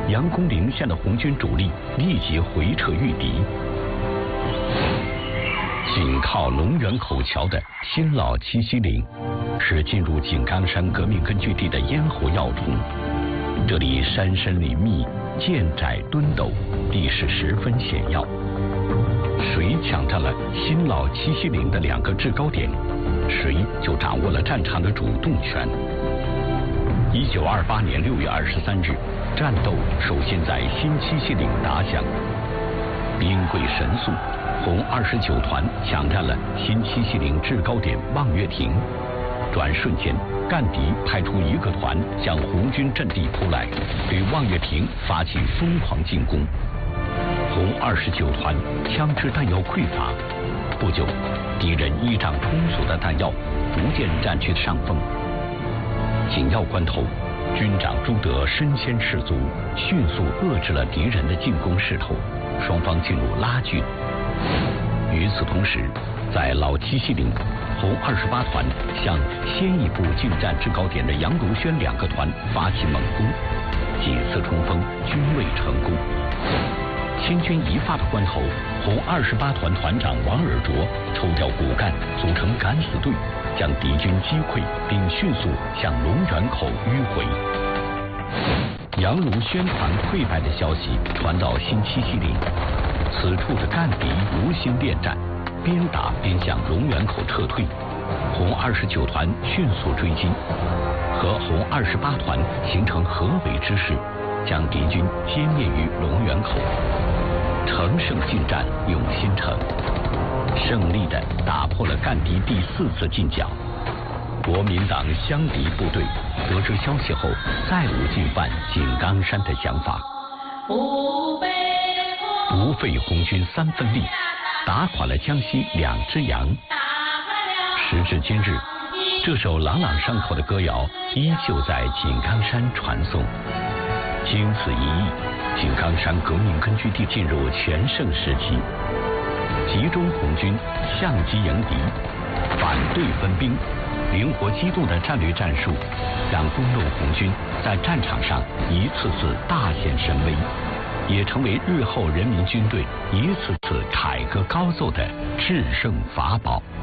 杨公陵县的红军主力立即回撤御敌。紧靠龙源口桥的新老七溪岭，是进入井冈山革命根据地的咽喉要冲。这里山深林密，涧窄墩陡，地势十分险要。谁抢占了新老七溪岭的2个制高点，谁就掌握了战场的主动权。1928年6月23日，战斗首先在新七溪岭打响。兵贵神速，红29团抢占了新七溪岭制高点望月亭。转瞬间，赣敌派出1个团向红军阵地扑来，对望月亭发起疯狂进攻。红29团枪支弹药匮乏，不久，敌人依仗充足的弹药，逐渐占据上风。紧要关头，军长朱德身先士卒，迅速遏制了敌人的进攻势头，双方进入拉锯。与此同时，在老七溪岭，红28团向先一步进占制高点的杨如轩2个团发起猛攻，几次冲锋均未成功。千钧一发的关头，红28团团长王尔琢抽调骨干，组成敢死队，将敌军击溃，并迅速向龙源口迂回。杨如轩团溃败的消息传到新七溪岭，此处的赣敌如星恋战，边打边向龙源口撤退。红29团迅速追击，和红28团形成合围之势，将敌军歼灭于龙源口。乘胜进战，用心城，胜利地打破了赣敌第4次进剿。国民党湘敌部队得知消息后，再无进犯井冈山的想法。不费红军3分力，打垮了江西2只羊。时至今日，这首朗朗上口的歌谣依旧在井冈山传颂。经此一役，井冈山革命根据地进入全盛时期。集中红军，相机迎敌，反对分兵，灵活机动的战略战术，让工农红军在战场上一次次大显神威，也成为日后人民军队一次次凯歌高奏的制胜法宝。